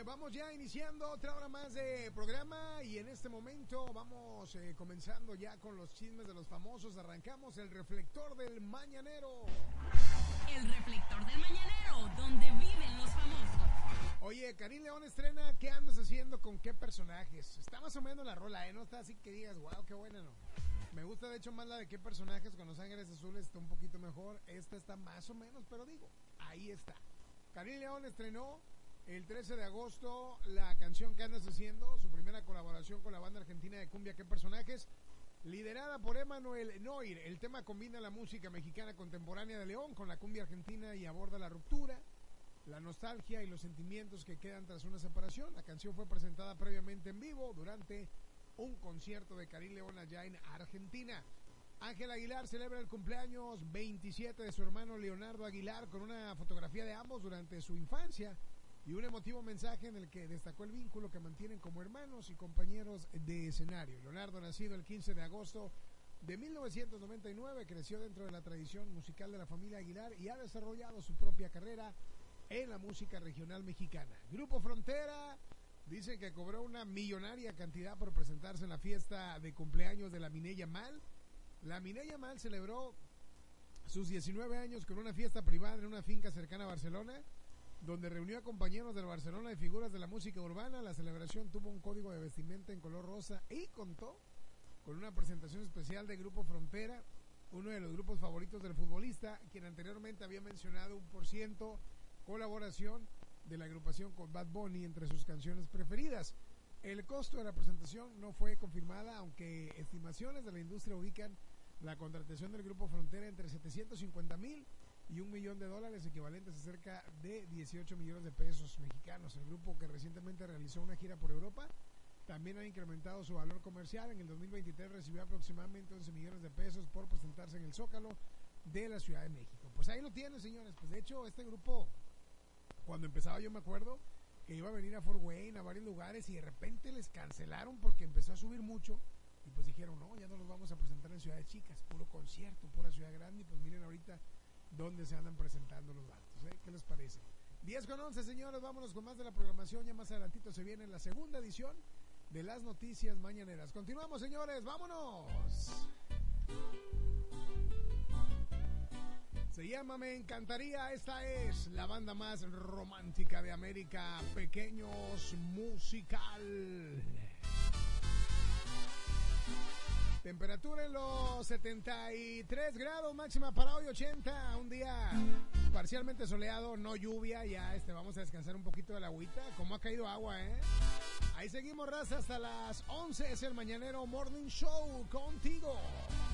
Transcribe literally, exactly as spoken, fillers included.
vamos ya iniciando otra hora más de programa y en este momento vamos eh, comenzando ya con los chismes de los famosos. Arrancamos el reflector del mañanero. El reflector del mañanero, donde viven los famosos. Oye, Karim León estrena ¿Qué andas haciendo con qué personajes? Está más o menos la rola, ¿eh? No está así que digas, wow, qué buena, ¿no? Me gusta de hecho más la de qué personajes con Los Ángeles Azules, está un poquito mejor. Esta está más o menos, pero digo, ahí está. Karim León estrenó el trece de agosto la canción ¿Qué andas haciendo? Su primera colaboración con la banda argentina de cumbia ¿Qué personajes? Liderada por Emanuel Noir. El tema combina la música mexicana contemporánea de León con la cumbia argentina y aborda la ruptura, la nostalgia y los sentimientos que quedan tras una separación. La canción fue presentada previamente en vivo durante un concierto de Karim León allá en Argentina. Ángel Aguilar celebra el cumpleaños veintisiete de su hermano Leonardo Aguilar con una fotografía de ambos durante su infancia y un emotivo mensaje en el que destacó el vínculo que mantienen como hermanos y compañeros de escenario. Leonardo, nacido el quince de agosto de mil novecientos noventa y nueve, creció dentro de la tradición musical de la familia Aguilar y ha desarrollado su propia carrera en la música regional mexicana. Grupo Frontera dice que cobró una millonaria cantidad por presentarse en la fiesta de cumpleaños de la Mireya Mal. La Mireya Mal celebró sus diecinueve años con una fiesta privada en una finca cercana a Barcelona, donde reunió a compañeros del Barcelona y figuras de la música urbana. La celebración tuvo un código de vestimenta en color rosa y contó con una presentación especial de Grupo Frontera, uno de los grupos favoritos del futbolista, quien anteriormente había mencionado un por ciento colaboración de la agrupación con Bad Bunny entre sus canciones preferidas. El costo de la presentación no fue confirmada, aunque estimaciones de la industria ubican la contratación del Grupo Frontera entre setecientos cincuenta mil y un millón de dólares, equivalentes a cerca de dieciocho millones de pesos mexicanos. El grupo, que recientemente realizó una gira por Europa, también ha incrementado su valor comercial. En el dos mil veintitrés recibió aproximadamente once millones de pesos por presentarse en el Zócalo de la Ciudad de México. Pues ahí lo tienen, señores. Pues de hecho, este grupo, cuando empezaba, yo me acuerdo que iba a venir a Fort Wayne, a varios lugares, y de repente les cancelaron porque empezó a subir mucho. Y pues dijeron, no, ya no los vamos a presentar en ciudades chicas, puro concierto, pura ciudad grande. Y pues miren ahorita dónde se andan presentando los datos, ¿eh? ¿Qué les parece? diez con once, señores, vámonos con más de la programación. Ya más adelantito se viene la segunda edición de las noticias mañaneras. Continuamos, señores, vámonos. Se llama Me Encantaría. Esta es la banda más romántica de América, Pequeños Musical. Temperatura en los setenta y tres grados, máxima para hoy ochenta. Un día parcialmente soleado, no lluvia. Ya este, vamos a descansar un poquito de la agüita. Como ha caído agua, ¿eh? Ahí seguimos, raza, hasta las once. Es el Mañanero Morning Show contigo.